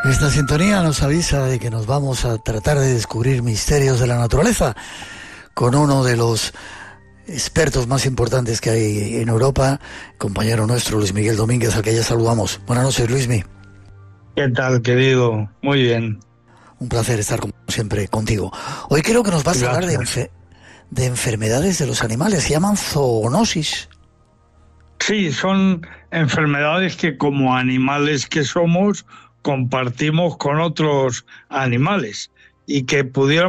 Esta sintonía nos avisa de que nos vamos a tratar de descubrir misterios de la naturaleza con uno de los expertos más importantes que hay en Europa, compañero nuestro Luis Miguel Domínguez, al que ya saludamos. Buenas noches, Luismi. ¿Qué tal, querido? Muy bien. Un placer estar, como siempre, contigo. Hoy creo que nos vas a hablar de enfermedades de los animales. Se llaman zoonosis. Sí, son enfermedades que como animales que somos compartimos con otros animales y que pudieran